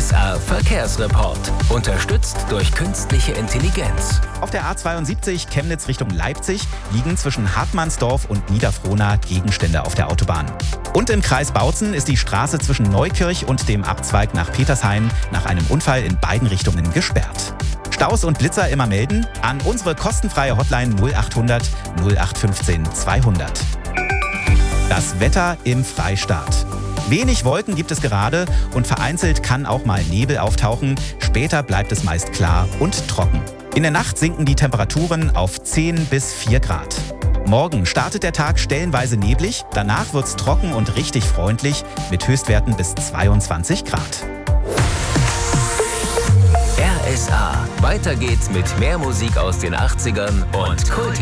RSA Verkehrsreport. Unterstützt durch künstliche Intelligenz. Auf der A72 Chemnitz Richtung Leipzig liegen zwischen Hartmannsdorf und Niederfrohna Gegenstände auf der Autobahn. Und im Kreis Bautzen ist die Straße zwischen Neukirch und dem Abzweig nach Petershain nach einem Unfall in beiden Richtungen gesperrt. Staus und Blitzer immer melden an unsere kostenfreie Hotline 0800 0815 200. Das Wetter im Freistaat. Wenig Wolken gibt es gerade und vereinzelt kann auch mal Nebel auftauchen. Später bleibt es meist klar und trocken. In der Nacht sinken die Temperaturen auf 10 bis 4 Grad. Morgen startet der Tag stellenweise neblig, danach wird's trocken und richtig freundlich mit Höchstwerten bis 22 Grad. RSA. Weiter geht's mit mehr Musik aus den 80ern und Kult.